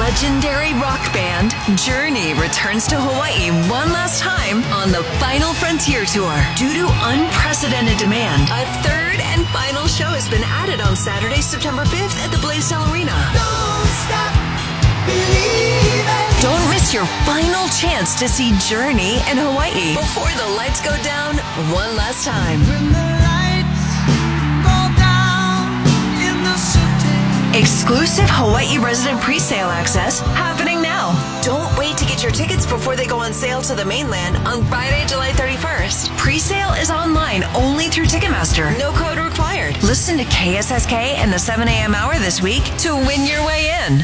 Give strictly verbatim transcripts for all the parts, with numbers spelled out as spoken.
Legendary rock band Journey returns to Hawaii one last time on the Final Frontier Tour. Due to unprecedented demand, a third and final show has been added on Saturday, September fifth at the Blaisdell Arena. Don't stop believing. Don't miss your final chance to see Journey in Hawaii before the lights go down one last time. When the lights go down in the city. Exclusive Hawaii resident pre-sale access happening now. Don't wait to get your tickets before they go on sale to the mainland on Friday, July thirty-first. Pre-sale is online only through Ticketmaster. No code required. Listen to K S S K and the seven a.m. hour this week to win your way in.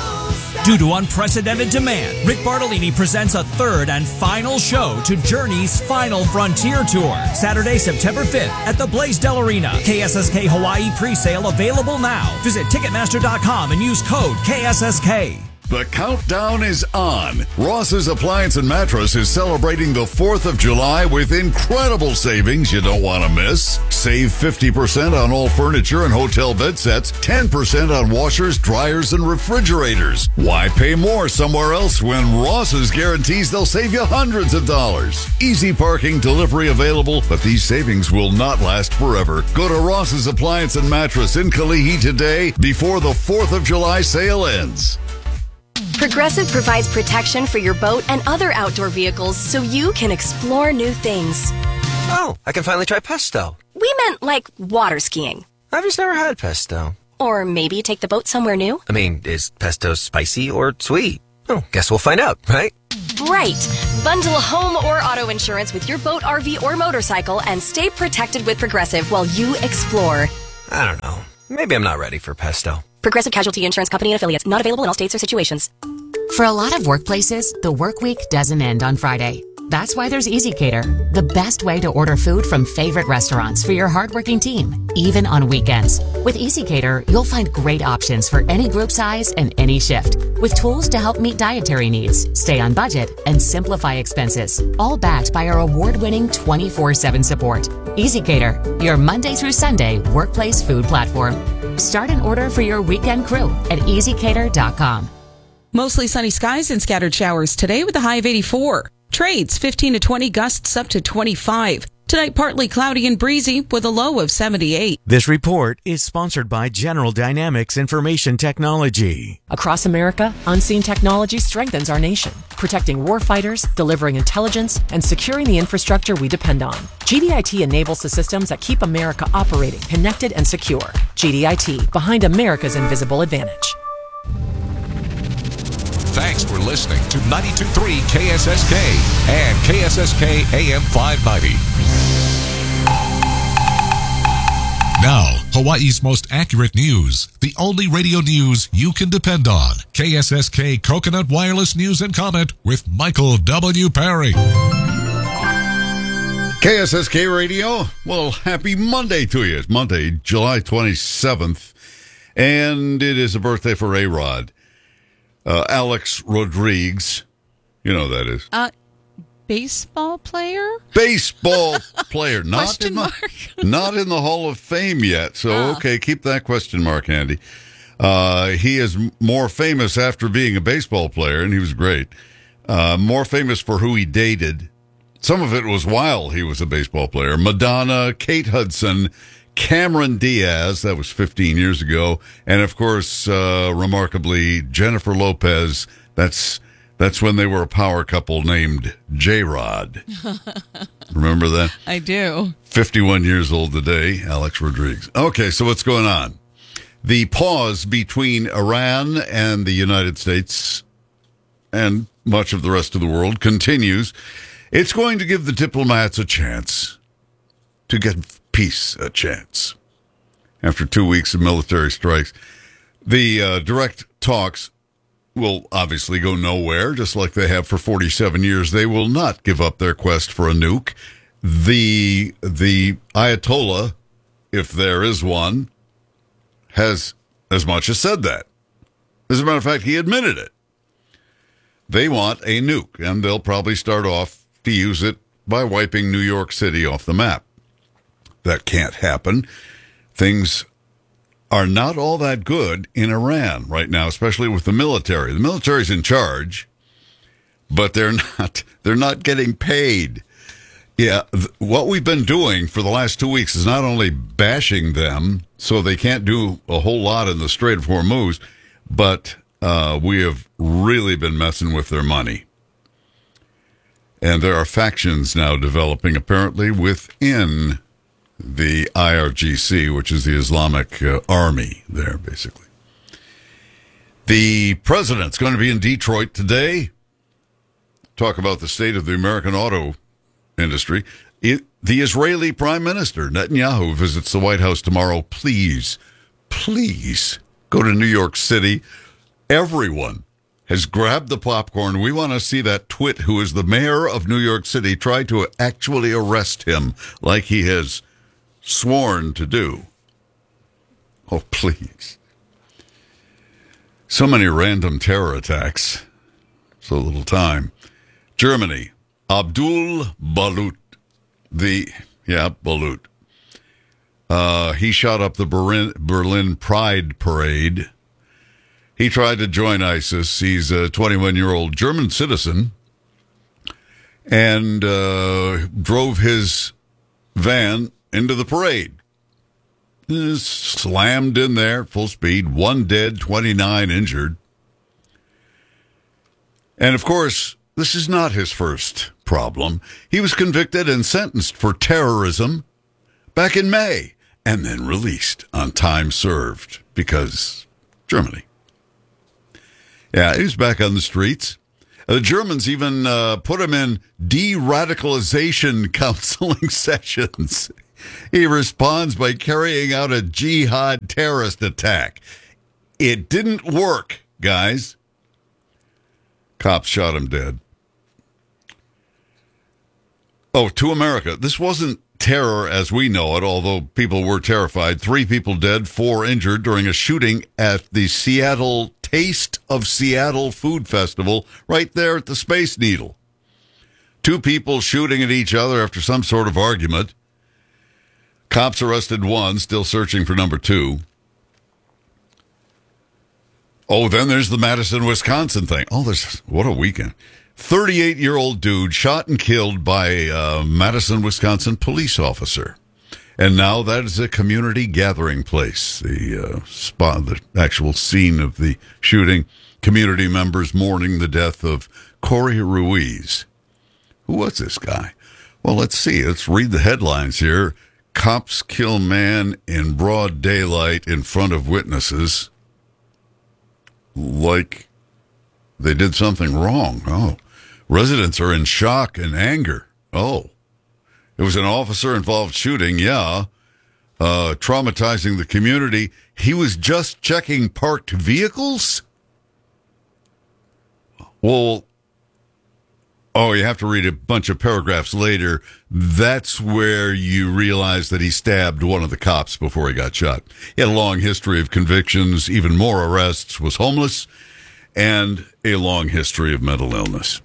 Due to unprecedented demand, Rick Bartolini presents a third and final show to Journey's Final Frontier Tour. Saturday, September fifth at the Blaisdell Arena. K S S K Hawaii presale available now. Visit Ticketmaster dot com and use code K S S K. The countdown is on. Ross's Appliance and Mattress is celebrating the fourth of July with incredible savings you don't want to miss. Save fifty percent on all furniture and hotel bed sets, ten percent on washers, dryers, and refrigerators. Why pay more somewhere else when Ross's guarantees they'll save you hundreds of dollars? Easy parking, delivery available, but these savings will not last forever. Go to Ross's Appliance and Mattress in Kalihi today before the fourth of July sale ends. Progressive provides protection for your boat and other outdoor vehicles so you can explore new things. Oh, I can finally try pesto. We meant like water skiing. I've just never had pesto. Or maybe take the boat somewhere new. I mean, is pesto spicy or sweet? Oh, guess we'll find out, right? Right. Bundle home or auto insurance with your boat, R V, or motorcycle and stay protected with Progressive while you explore. I don't know. Maybe I'm not ready for pesto. Progressive Casualty Insurance Company and Affiliates. Not available in all states or situations. For a lot of workplaces, the work week doesn't end on Friday. That's why there's EasyCater, the best way to order food from favorite restaurants for your hardworking team, even on weekends. With EasyCater, you'll find great options for any group size and any shift, with tools to help meet dietary needs, stay on budget, and simplify expenses, all backed by our award-winning twenty-four seven support. EasyCater, your Monday through Sunday workplace food platform. Start an order for your weekend crew at easy cater dot com. Mostly sunny skies and scattered showers today with a high of eighty-four. Trades fifteen to twenty, gusts up to twenty-five. Tonight, partly cloudy and breezy with a low of seventy-eight. This report is sponsored by General Dynamics Information Technology. Across America, Unseen Technology strengthens our nation, protecting warfighters, delivering intelligence, and securing the infrastructure we depend on. G D I T enables the systems that keep America operating, connected, and secure. G D I T, behind America's invisible advantage. Thanks for listening to ninety-two point three K S S K and K S S K A M five ninety. Now, Hawaii's most accurate news. The only radio news you can depend on. K S S K Coconut Wireless News and Comment with Michael W. Perry. K S S K Radio. Well, happy Monday to you. It's Monday, July twenty-seventh, and it is a birthday for A-Rod. Uh, Alex Rodriguez, you know who that is. Uh, baseball player? Baseball player. Not Question in the, mark? Not in the Hall of Fame yet. So, Oh. okay, keep that question mark handy. Uh, he is more famous after being a baseball player, and he was great. Uh, more famous for who he dated. Some of it was while he was a baseball player. Madonna, Kate Hudson, Cameron Diaz, that was fifteen years ago, and of course, uh, remarkably, Jennifer Lopez. That's that's when they were a power couple named J-Rod. Remember that? I do. fifty-one years old today, Alex Rodriguez. Okay, so what's going on? The pause between Iran and the United States and much of the rest of the world continues. It's going to give the diplomats a chance to get peace a chance. After two weeks of military strikes, the uh, direct talks will obviously go nowhere, just like they have for forty-seven years. They will not give up their quest for a nuke. The the Ayatollah, if there is one, has as much as said that. As a matter of fact, he admitted it. They want a nuke, and they'll probably start off to use it by wiping New York City off the map. That can't happen. Things are not all that good in Iran right now, especially with the military. The military's in charge, but they're not they're not getting paid. Yeah, th- what we've been doing for the last two weeks is not only bashing them so they can't do a whole lot in the Strait of Hormuz, but uh, we have really been messing with their money. And there are factions now developing, apparently, within the I R G C, which is the Islamic uh, army there, basically. The president's going to be in Detroit today. Talk about the state of the American auto industry. It, the Israeli Prime Minister, Netanyahu, visits the White House tomorrow. Please, please go to New York City. Everyone has grabbed the popcorn. We want to see that twit who is the mayor of New York City try to actually arrest him like he has sworn to do. Oh, please. So many random terror attacks. So little time. Germany. Abdul Balut. The, yeah, Balut. Uh, he shot up the Berlin, Berlin Pride Parade. He tried to join ISIS. He's a twenty-one-year-old German citizen and uh, drove his van into the parade. Slammed in there, full speed, one dead, twenty-nine injured. And, of course, this is not his first problem. He was convicted and sentenced for terrorism back in May and then released on time served because Germany. Yeah, he was back on the streets. The Germans even uh, put him in de-radicalization counseling sessions. He responds by carrying out a jihad terrorist attack. It didn't work, guys. Cops shot him dead. Oh, to America. This wasn't terror as we know it, although people were terrified. Three people dead, four injured during a shooting at the Seattle Taste of Seattle Food Festival right there at the Space Needle. Two people shooting at each other after some sort of argument. Cops arrested one, still searching for number two. Oh, then there's the Madison, Wisconsin thing. Oh, there's what a weekend. thirty-eight-year-old dude shot and killed by a Madison, Wisconsin police officer. And now that is a community gathering place, the uh, spot, the actual scene of the shooting. Community members mourning the death of Corey Ruiz. Who was this guy? Well, let's see. Let's read the headlines here. Cops kill man in broad daylight in front of witnesses. Like they did something wrong. Oh, residents are in shock and anger. Oh. It was an officer-involved shooting, yeah, uh, traumatizing the community. He was just checking parked vehicles? Well, oh, you have to read a bunch of paragraphs later. That's where you realize that he stabbed one of the cops before he got shot. He had a long history of convictions, even more arrests, was homeless, and a long history of mental illness.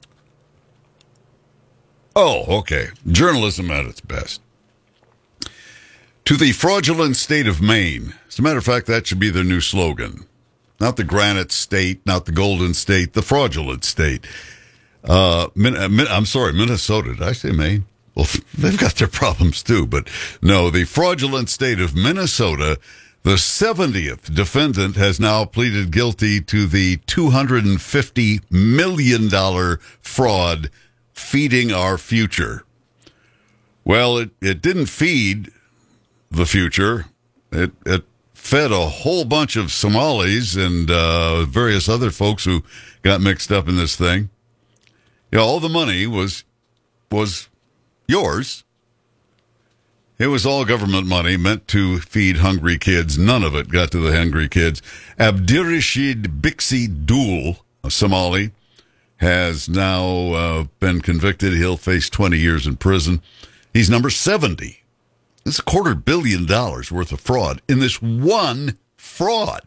Oh, okay. Journalism at its best. To the fraudulent state of Maine. As a matter of fact, that should be their new slogan. Not the granite state, not the golden state, the fraudulent state. Uh, Min- I'm sorry, Minnesota. Did I say Maine? Well, they've got their problems too, but no, the fraudulent state of Minnesota. The seventieth defendant has now pleaded guilty to the two hundred fifty million dollars fraud feeding our future. Well, it, it didn't feed the future. It, it fed a whole bunch of Somalis and uh, various other folks who got mixed up in this thing. You know, all the money was was yours. It was all government money meant to feed hungry kids. None of it got to the hungry kids. Abdirashid Bixi Dul, a Somali, has now uh, been convicted. He'll face twenty years in prison. He's number seventy. It's a quarter billion dollars worth of fraud in this one fraud.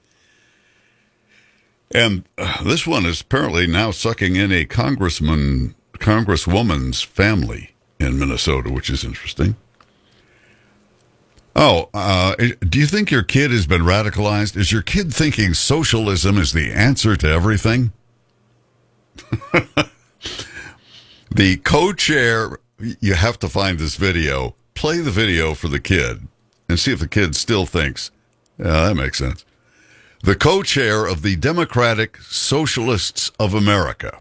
And uh, this one is apparently now sucking in a congressman, congresswoman's family in Minnesota, which is interesting. Oh, uh, do you think your kid has been radicalized? Is your kid thinking socialism is the answer to everything? The co-chair, you have to find this video. Play the video for the kid and see if the kid still thinks, yeah, that makes sense. The co-chair of the Democratic Socialists of America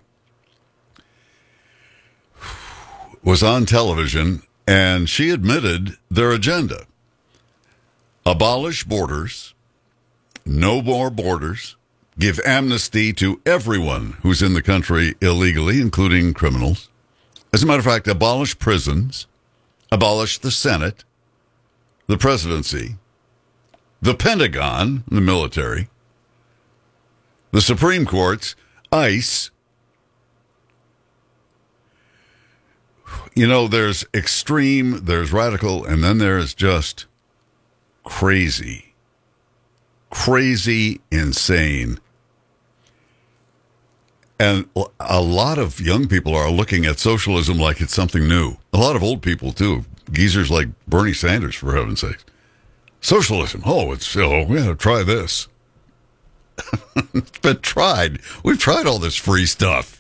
was on television, and she admitted their agenda. Abolish borders, no more borders, give amnesty to everyone who's in the country illegally, including criminals. As a matter of fact, abolish prisons, abolish the Senate, the presidency, the Pentagon, the military, the Supreme Courts, ICE. You know, there's extreme, there's radical, and then there's just crazy, crazy, insane. And a lot of young people are looking at socialism like it's something new. A lot of old people, too. Geezers like Bernie Sanders, for heaven's sake. Socialism. Oh, it's, oh, we're going to try this. It's been tried. We've tried all this free stuff.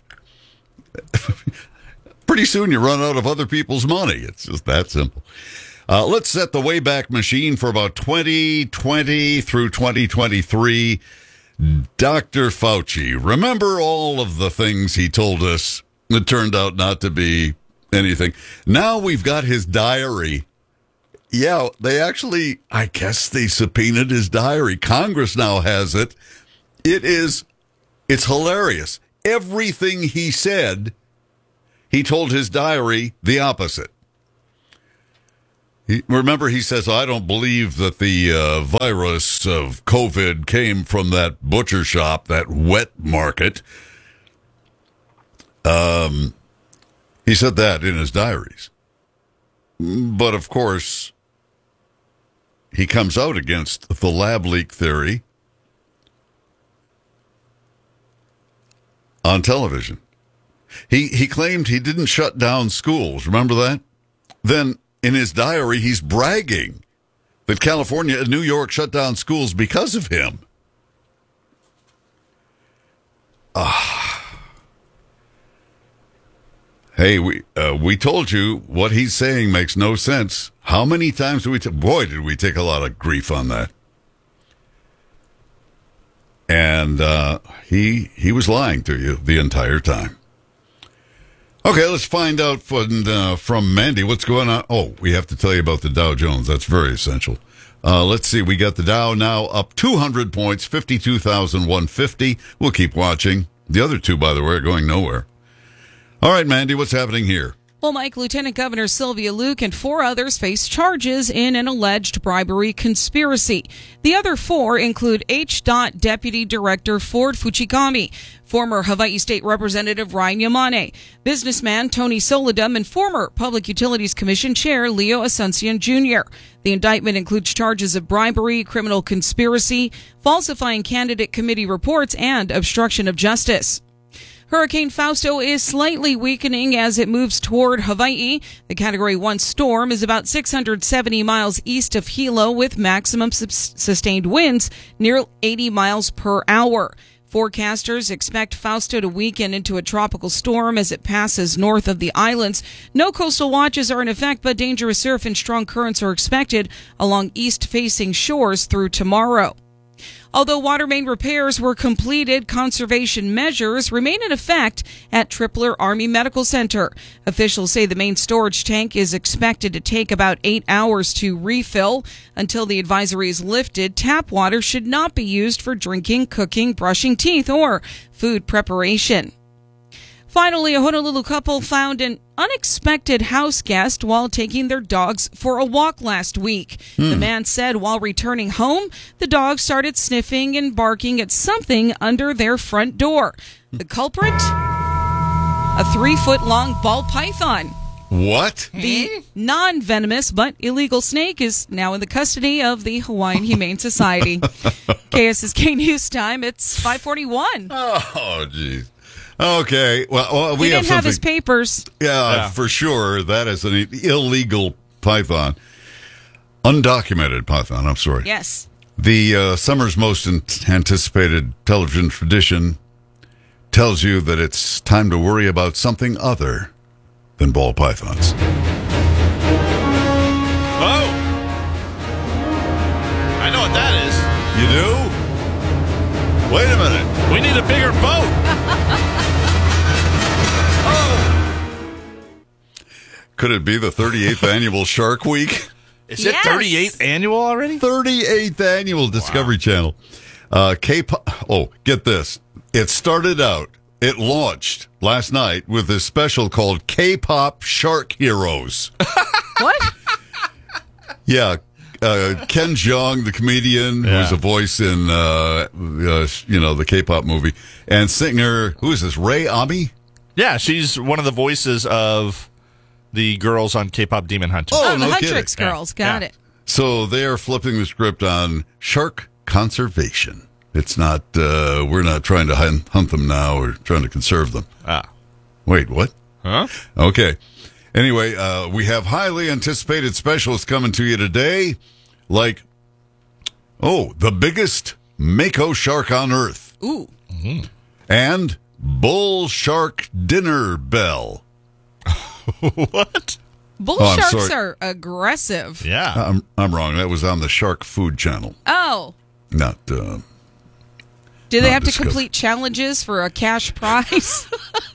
Pretty soon you run out of other people's money. It's just that simple. Uh, let's set the Wayback Machine for about twenty twenty through twenty twenty-three. Doctor Fauci, remember all of the things he told us that turned out not to be anything. Now we've got his diary. Yeah, they actually, I guess they subpoenaed his diary. Congress now has it. It is, it's hilarious. Everything he said, he told his diary the opposite. He, remember, he says, I don't believe that the uh, virus of COVID came from that butcher shop, that wet market. Um, he said that in his diaries. But, of course, he comes out against the lab leak theory on television. He, he claimed he didn't shut down schools. Remember that? Then, in his diary, he's bragging that California and New York shut down schools because of him. Ah. Hey, we uh, we told you what he's saying makes no sense. How many times do we... T- Boy, did we take a lot of grief on that. And uh, he he was lying to you the entire time. Okay, let's find out from, uh, from Mandy what's going on. Oh, we have to tell you about the Dow Jones. That's very essential. Uh, let's see. We got the Dow now up two hundred points, fifty-two thousand one hundred fifty. We'll keep watching. The other two, by the way, are going nowhere. All right, Mandy, what's happening here? Well, Mike, Lieutenant Governor Sylvia Luke and four others face charges in an alleged bribery conspiracy. The other four include H DOT Deputy Director Ford Fuchigami, former Hawaii State Representative Ryan Yamane, businessman Tony Soledum, and former Public Utilities Commission Chair Leo Asuncion Junior The indictment includes charges of bribery, criminal conspiracy, falsifying candidate committee reports, and obstruction of justice. Hurricane Fausto is slightly weakening as it moves toward Hawaii. The Category one storm is about six hundred seventy miles east of Hilo with maximum sustained winds near eighty miles per hour. Forecasters expect Fausto to weaken into a tropical storm as it passes north of the islands. No coastal watches are in effect, but dangerous surf and strong currents are expected along east-facing shores through tomorrow. Although water main repairs were completed, conservation measures remain in effect at Tripler Army Medical Center. Officials say the main storage tank is expected to take about eight hours to refill. Until the advisory is lifted, tap water should not be used for drinking, cooking, brushing teeth, or food preparation. Finally, a Honolulu couple found an unexpected house guest while taking their dogs for a walk last week. Hmm. The man said while returning home, the dog started sniffing and barking at something under their front door. The culprit? A three-foot-long ball python. What? The non-venomous but illegal snake is now in the custody of the Hawaiian Humane Society. K S S K News Time, it's five forty-one. Oh, geez. Okay, well, well we he didn't have something. have his papers. Yeah, Yeah. for sure. That is an illegal python. undocumented python, I'm sorry. Yes. The uh, summer's most anticipated television tradition tells you that it's time to worry about something other than ball pythons. Oh! I know what that is. You do? Wait a minute. We need a bigger boat. Oh! Could it be the thirty-eighth annual Shark Week? Is yes. it thirty-eighth annual already? thirty-eighth annual Discovery wow. Channel. Uh, K-pop. Oh, get this. It started out, it launched last night with this special called K-Pop Shark Heroes. What? Yeah. Uh, Ken Jeong, the comedian, yeah. who's a voice in, uh, uh, you know, the K-pop movie, and singer, who is this, Ray Ami? Yeah, she's one of the voices of the girls on K-pop Demon Hunters. Oh, Oh, the no Huntrix kidding. girls. Yeah. Got Yeah. it. So they are flipping the script on shark conservation. It's not, uh, we're not trying to hunt, hunt them now. We're trying to conserve them. Ah. Wait, what? Huh? Okay. Anyway, uh, we have highly anticipated specials coming to you today, like, oh, the biggest Mako shark on Earth. Ooh. Mm-hmm. And bull shark dinner bell. What? Bull Oh, I'm sharks sorry. are aggressive. Yeah. I'm, I'm wrong. That was on the Shark Food Channel. Oh. Not, uh, Do they not have to Discovery. complete challenges for a cash prize?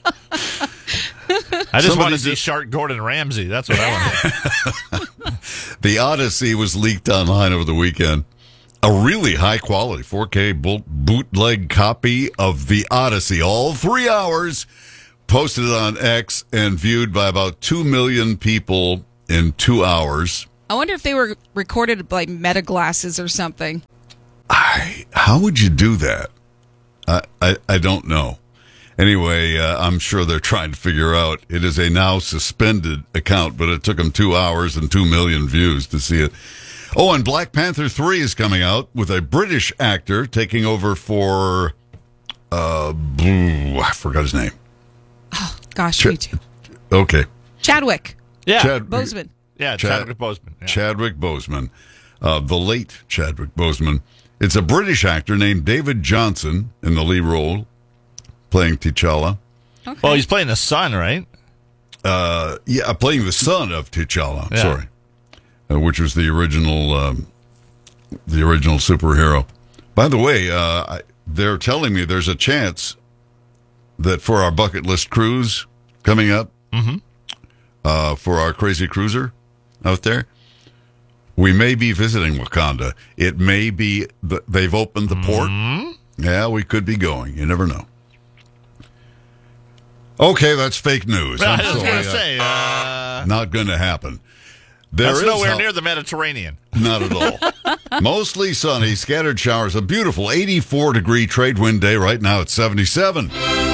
I just Somebody want to see did- Shark Gordon Ramsay. That's what I want. The Odyssey was leaked online over the weekend. A really high quality four K bo- bootleg copy of The Odyssey, all three hours, posted on X and viewed by about two million people in two hours. I wonder if they were recorded by Meta glasses or something. I, how would you do that? I, I, I don't know. Anyway, uh, I'm sure they're trying to figure out. It is a now suspended account, but it took them two hours and two million views to see it. Oh, and Black Panther three is coming out with a British actor taking over for, uh, I forgot his name. Oh, gosh, Ch- me too. Okay. Chadwick. Yeah. Chad- Boseman. Yeah, Chad- Chadwick Boseman. Yeah. Chadwick Boseman. Uh, the late Chadwick Boseman. It's a British actor named David Johnson in the lead role, playing T'Challa. Okay. Well, he's playing the son, right? Uh, yeah, playing the son of T'Challa. Yeah. Sorry, uh, which was the original, um, the original superhero. By the way, uh, I, they're telling me there's a chance that for our bucket list cruise coming up, mm-hmm. uh, for our crazy cruiser out there, we may be visiting Wakanda. It may be the, they've opened the port. Mm-hmm. Yeah, we could be going. You never know. Okay, that's fake news. Well, I'm I was sorry, going to uh, say, uh, not going to happen. There that's is nowhere how- near the Mediterranean. Not at all. Mostly sunny, scattered showers. A beautiful eighty-four degree trade wind day. Right now it's seventy-seven.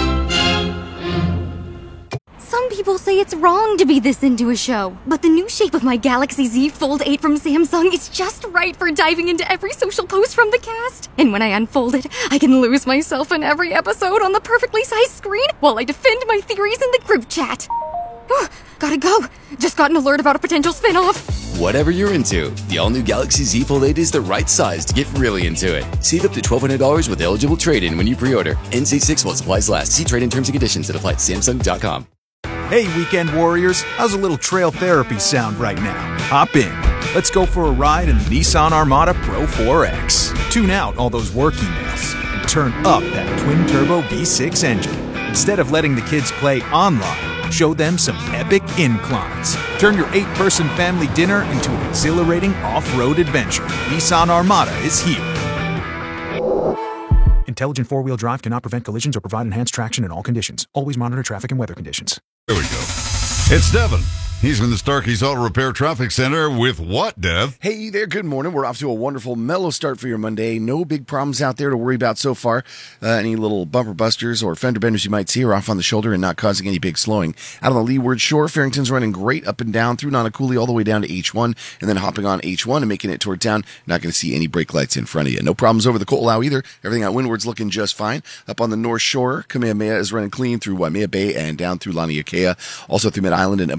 Some people say it's wrong to be this into a show, but the new shape of my Galaxy Z Fold eight from Samsung is just right for diving into every social post from the cast. And when I unfold it, I can lose myself in every episode on the perfectly sized screen while I defend my theories in the group chat. Gotta go. Just got an alert about a potential spin-off. Whatever you're into, the all-new Galaxy Z Fold eight is the right size to get really into it. Save up to twelve hundred dollars with eligible trade-in when you pre-order. N C six while supplies last. See trade-in terms and conditions that apply at Samsung dot com. Hey, weekend warriors, how's a little trail therapy sound right now? Hop in. Let's go for a ride in the Nissan Armada Pro four X. Tune out all those work emails and turn up that twin-turbo V six engine. Instead of letting the kids play online, show them some epic inclines. Turn your eight-person family dinner into an exhilarating off-road adventure. Nissan Armada is here. Intelligent four-wheel drive cannot prevent collisions or provide enhanced traction in all conditions. Always monitor traffic and weather conditions. There we go. It's Devin. He's in the Starkey's Auto Repair Traffic Center with what, Dev? Hey there, good morning. We're off to a wonderful, mellow start for your Monday. No big problems out there to worry about so far. Uh, any little bumper busters or fender benders you might see are off on the shoulder and not causing any big slowing. Out on the leeward shore, Farrington's running great up and down through Nanakuli all the way down to H one, and then hopping on H one and making it toward town. Not going to see any brake lights in front of you. No problems over the Ko'olau either. Everything out windward's looking just fine. Up on the north shore, Kamehameha is running clean through Waimea Bay and down through Laniakea. Also through Mid-Island and up and down H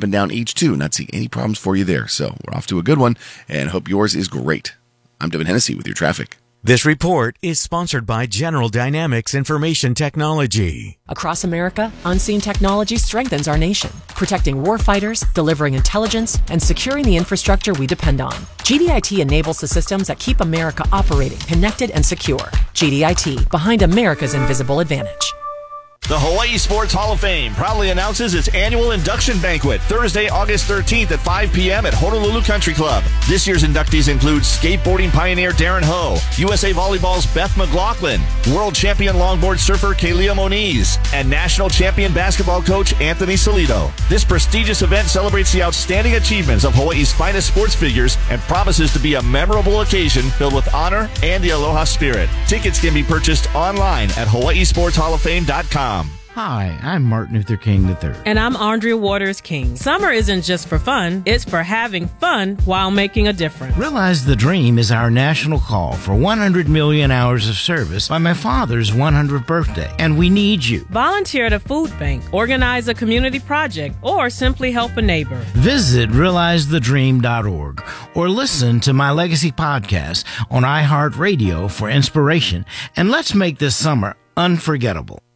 damage too. Not seeing any problems for you there. So we're off to a good one, and hope yours is great. I'm Devin Hennessy with your traffic. This report is sponsored by General Dynamics Information Technology. Across America, Unseen Technology strengthens our nation, protecting warfighters, delivering intelligence, and securing the infrastructure we depend on. G D I T enables the systems that keep America operating, connected, and secure. G D I T, behind America's invisible advantage. The Hawaii Sports Hall of Fame proudly announces its annual induction banquet Thursday, August thirteenth at five p.m. at Honolulu Country Club. This year's inductees include skateboarding pioneer Darren Ho, U S A Volleyball's Beth McLaughlin, world champion longboard surfer Kalia Moniz, and national champion basketball coach Anthony Salido. This prestigious event celebrates the outstanding achievements of Hawaii's finest sports figures and promises to be a memorable occasion filled with honor and the aloha spirit. Tickets can be purchased online at hawaii sports hall of fame dot com. Hi, I'm Martin Luther King the third. And I'm Andrea Waters King. Summer isn't just for fun, it's for having fun while making a difference. Realize the Dream is our national call for one hundred million hours of service by my father's one hundredth birthday, and we need you. Volunteer at a food bank, organize a community project, or simply help a neighbor. Visit realize the dream dot org or listen to my Legacy podcast on iHeartRadio for inspiration, and let's make this summer unforgettable.